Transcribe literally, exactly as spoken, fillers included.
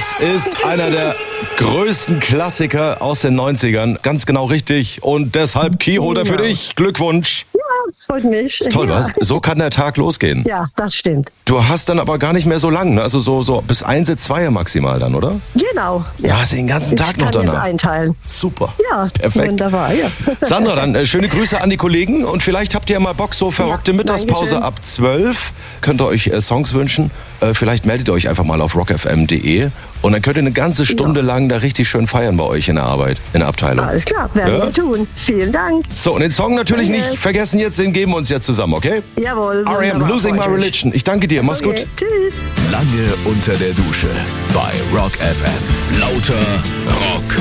Es ist einer der größten Klassiker aus den neunzigern. Ganz genau richtig. Und deshalb Keyholder für dich. Glückwunsch. Ja, freut mich. Ist toll, ja. was? So kann der Tag losgehen. Ja, das stimmt. Du hast dann aber gar nicht mehr so lang, ne? Also so, so bis eins, zwei maximal dann, oder? Genau. Ja, hast du den ganzen Tag ich noch kann danach. jetzt einteilen. Super. Ja, perfekt. Wunderbar, ja. Sandra, dann äh, schöne Grüße an die Kollegen und vielleicht habt ihr ja mal Bock, so verrockte Ja, Mittagspause Dankeschön. ab zwölf. Könnt ihr euch äh, Songs wünschen. Äh, vielleicht meldet ihr euch einfach mal auf rock f m punkt d e und dann könnt ihr eine ganze Stunde Ja. lang da richtig schön feiern bei euch in der Arbeit, in der Abteilung. Alles klar, werden Ja? wir tun. Vielen Dank. So, und den Song natürlich Danke. nicht vergessen jetzt, den geben wir uns jetzt zusammen, okay? Jawohl. R E M, wunderbar, Losing My freut mich. Religion. Ich danke dir, mach's Okay, gut. tschüss. Lange unter der Dusche bei Rock F M. Lauter Rock.